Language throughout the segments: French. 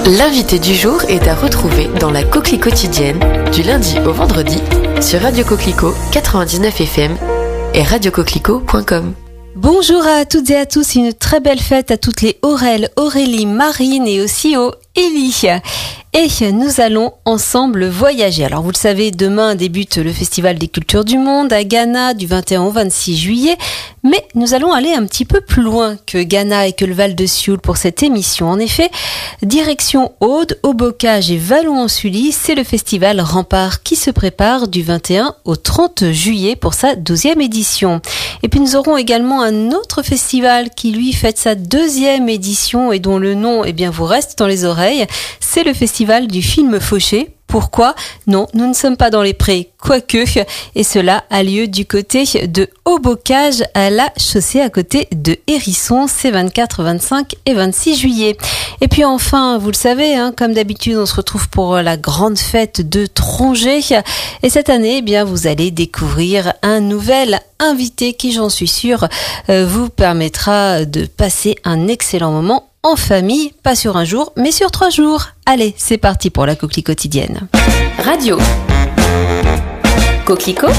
L'invité du jour est à retrouver dans la Coquelicot quotidienne du lundi au vendredi sur Radio Coquelicot 99 FM et radiocoquelicot.com. Bonjour à toutes et à tous, une très belle fête à toutes les Aurel, Aurélie, Marine et aussi aux Élie. Et nous allons ensemble voyager. Alors vous le savez, demain débute le Festival des Cultures du Monde à Ghana du 21 au 26 juillet. Mais nous allons aller un petit peu plus loin que Ghana et que le Val de Sioule pour cette émission. En effet, direction Aude, Haut-Bocage et Vallon-en-Sully, c'est le Festival Rempart qui se prépare du 21 au 30 juillet pour sa 12e édition. Et puis nous aurons également un autre festival qui lui fête sa 2e édition et dont le nom vous reste dans les oreilles. C'est le Festival du film Fauché. Pourquoi ? Non, nous ne sommes pas dans les prés, quoique, et cela a lieu du côté de Haut-Bocage à la chaussée à côté de Hérisson, c'est 24, 25 et 26 juillet. Et puis enfin, vous le savez, comme d'habitude, on se retrouve pour la grande fête de Trongé. Et cette année, vous allez découvrir un nouvel invité qui, j'en suis sûre, vous permettra de passer un excellent moment en famille, pas sur un jour, mais sur 3 jours. Allez, c'est parti pour la Coquelicot quotidienne. Radio Coquelicot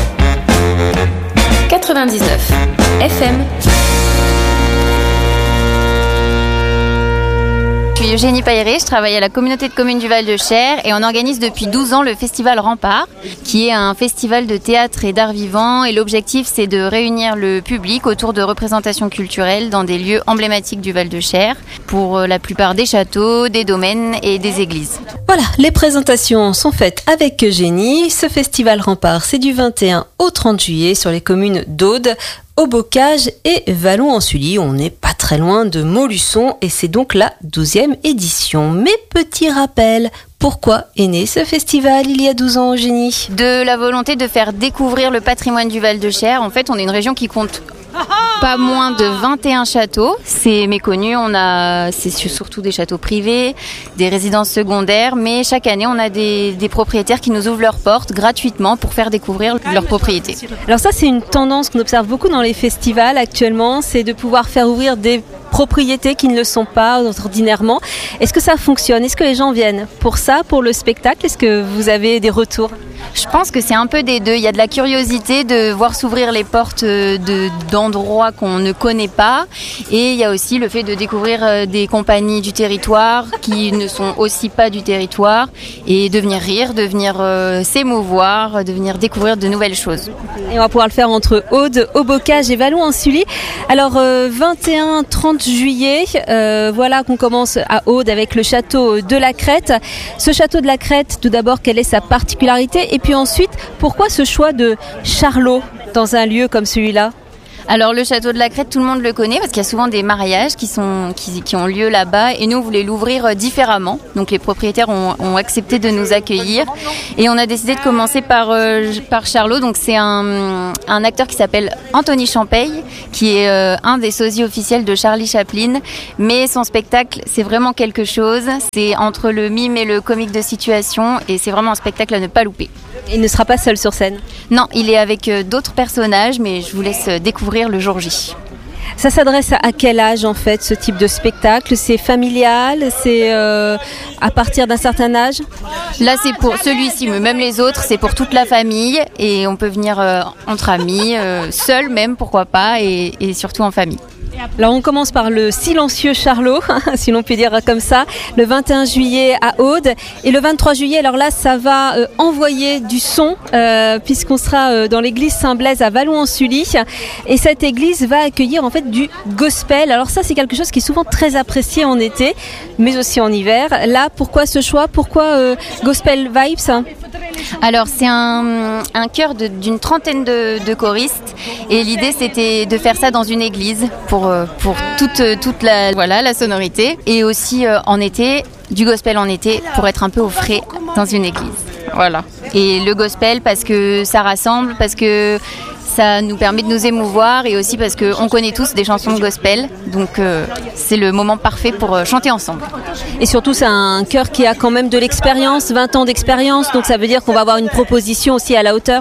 99 FM. Je suis Eugénie Pailleret, je travaille à la communauté de communes du Val-de-Cher et on organise depuis 12 ans le Festival Rempart, qui est un festival de théâtre et d'art vivant, et l'objectif c'est de réunir le public autour de représentations culturelles dans des lieux emblématiques du Val-de-Cher, pour la plupart des châteaux, des domaines et des églises. Voilà, les présentations sont faites avec Eugénie. Ce Festival Rempart, c'est du 21 au 30 juillet sur les communes d'Aude, Haut-Bocage et Vallon-en-Sully. On n'est pas très loin de Montluçon et c'est donc la 12e édition. Mais petit rappel, pourquoi est né ce festival il y a 12 ans, Eugénie ? De la volonté de faire découvrir le patrimoine du Val-de-Cher. En fait, on est une région qui compte pas moins de 21 châteaux, c'est méconnu, c'est surtout des châteaux privés, des résidences secondaires, mais chaque année on a des propriétaires qui nous ouvrent leurs portes gratuitement pour faire découvrir leurs propriétés. Alors ça, c'est une tendance qu'on observe beaucoup dans les festivals actuellement, c'est de pouvoir faire ouvrir des propriétés qui ne le sont pas ordinairement. Est-ce que ça fonctionne ? Est-ce que les gens viennent pour ça, pour le spectacle ? Est-ce que vous avez des retours ? Je pense que c'est un peu des deux. Il y a de la curiosité de voir s'ouvrir les portes d'endroits qu'on ne connaît pas. Et il y a aussi le fait de découvrir des compagnies du territoire qui ne sont aussi pas du territoire. Et de venir rire, de venir s'émouvoir, de venir découvrir de nouvelles choses. Et on va pouvoir le faire entre Aude, Haut-Bocage et Vallon-en-Sully. Alors 21-30 juillet, voilà qu'on commence à Aude avec le château de la Crête. Ce château de la Crête, tout d'abord, quelle est sa particularité ? Et puis ensuite, pourquoi ce choix de Charlot dans un lieu comme celui-là ? Alors le château de la Crête, tout le monde le connaît parce qu'il y a souvent des mariages qui ont lieu là-bas, et nous on voulait l'ouvrir différemment. Donc les propriétaires ont accepté de nous accueillir et on a décidé de commencer par Charlot. Donc c'est un acteur qui s'appelle Anthony Champeille, qui est un des sosies officiels de Charlie Chaplin. Mais son spectacle, c'est vraiment quelque chose. C'est entre le mime et le comique de situation, et c'est vraiment un spectacle à ne pas louper. Il ne sera pas seul sur scène ? Non, il est avec d'autres personnages, mais je vous laisse découvrir le jour J. Ça s'adresse à quel âge en fait, ce type de spectacle ? C'est familial ? C'est à partir d'un certain âge ? Là c'est pour celui-ci, mais même les autres, c'est pour toute la famille, et on peut venir entre amis, seul même, pourquoi pas, et surtout en famille. Alors on commence par le silencieux Charlot, si l'on peut dire comme ça, le 21 juillet à Aude, et le 23 juillet, alors là ça va envoyer du son, puisqu'on sera dans l'église Saint-Blaise à Vallon-en-Sully, et cette église va accueillir en fait du gospel. Alors ça c'est quelque chose qui est souvent très apprécié en été, mais aussi en hiver. Là, pourquoi ce choix ? Pourquoi Gospel Vibes ? Alors c'est un chœur d'une trentaine de choristes, et l'idée c'était de faire ça dans une église pour toute la sonorité, et aussi en été, du gospel en été, pour être un peu au frais dans une église. Voilà. Et le gospel parce que ça rassemble, parce que ça nous permet de nous émouvoir, et aussi parce qu'on connaît tous des chansons de gospel, donc c'est le moment parfait pour chanter ensemble. Et surtout c'est un chœur qui a quand même de l'expérience, 20 ans d'expérience, donc ça veut dire qu'on va avoir une proposition aussi à la hauteur.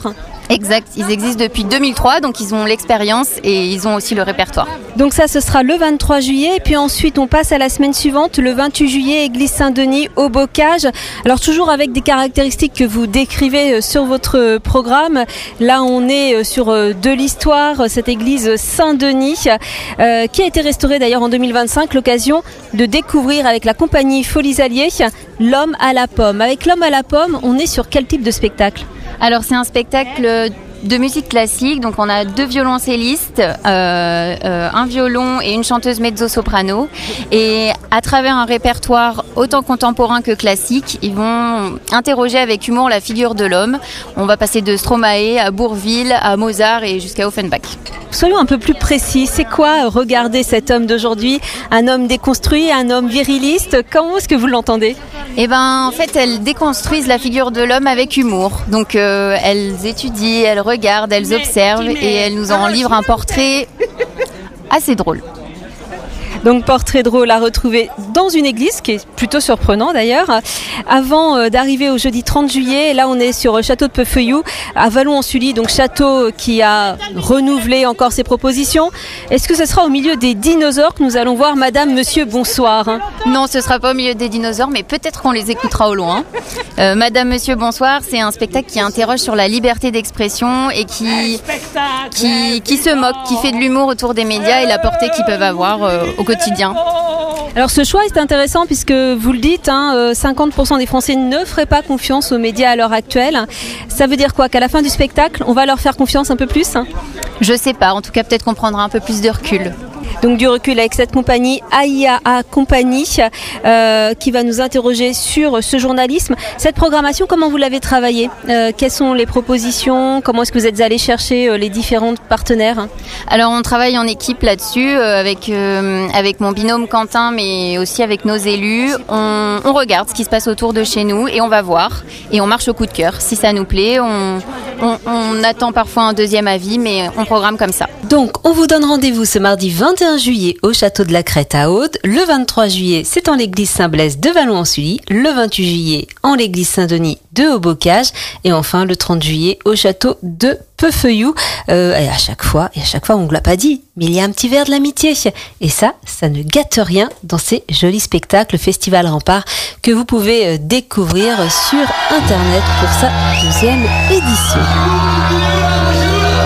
Exact, ils existent depuis 2003, donc ils ont l'expérience et ils ont aussi le répertoire. Donc ça, ce sera le 23 juillet. Et puis ensuite, on passe à la semaine suivante, le 28 juillet, église Saint-Denis au Bocage. Alors toujours avec des caractéristiques que vous décrivez sur votre programme. Là, on est sur de l'histoire, cette église Saint-Denis, qui a été restaurée d'ailleurs en 2025. L'occasion de découvrir avec la compagnie Folies Alliées L'Homme à la Pomme. Avec L'Homme à la Pomme, on est sur quel type de spectacle ? Alors c'est un spectacle de musique classique, donc on a 2 violoncellistes, un violon et une chanteuse mezzo-soprano, et à travers un répertoire autant contemporain que classique, ils vont interroger avec humour la figure de l'homme. On va passer de Stromae à Bourvil, à Mozart et jusqu'à Offenbach. Soyons un peu plus précis, c'est quoi regarder cet homme d'aujourd'hui? Un homme déconstruit, un homme viriliste, comment est-ce que vous l'entendez? Eh ben, en fait, elles déconstruisent la figure de l'homme avec humour. Donc, elles étudient, elles regardent, elles observent et elles nous en livrent un portrait assez drôle. Donc portrait drôle à retrouver dans une église, qui est plutôt surprenant d'ailleurs. Avant d'arriver au jeudi 30 juillet, là on est sur Château de Peufeuilloux, à Vallon-en-Sully, donc château qui a renouvelé encore ses propositions. Est-ce que ce sera au milieu des dinosaures que nous allons voir Madame, Monsieur, bonsoir? Non, ce ne sera pas au milieu des dinosaures, mais peut-être qu'on les écoutera au loin. Madame, Monsieur, bonsoir, c'est un spectacle qui interroge sur la liberté d'expression et qui se moque, qui fait de l'humour autour des médias et la portée qu'ils peuvent avoir au quotidien. Alors ce choix est intéressant puisque vous le dites, 50% des Français ne feraient pas confiance aux médias à l'heure actuelle. Ça veut dire quoi? Qu'à la fin du spectacle, on va leur faire confiance un peu plus? Je sais pas, en tout cas peut-être qu'on prendra un peu plus de recul. Donc du recul avec cette compagnie, AIAA Compagnie, qui va nous interroger sur ce journalisme. Cette programmation, comment vous l'avez travaillée? Quelles sont les propositions? Comment est-ce que vous êtes allés chercher les différents partenaires? Alors on travaille en équipe là-dessus, avec mon binôme Quentin, mais aussi avec nos élus. On regarde ce qui se passe autour de chez nous et on va voir. Et on marche au coup de cœur. Si ça nous plaît, on attend parfois un deuxième avis, mais on programme comme ça. Donc on vous donne rendez-vous ce mardi 21 juillet au Château de la Crête à Aude. Le 23 juillet, c'est en l'église Saint-Blaise de Vallon-en-Sully. Le 28 juillet, en l'église Saint-Denis de Haut-Bocage. Et enfin, le 30 juillet, au Château de Peufeuilloux. Et à chaque fois, on ne l'a pas dit, mais il y a un petit verre de l'amitié. Et ça ne gâte rien dans ces jolis spectacles Festival Rempart que vous pouvez découvrir sur Internet pour sa 12e édition.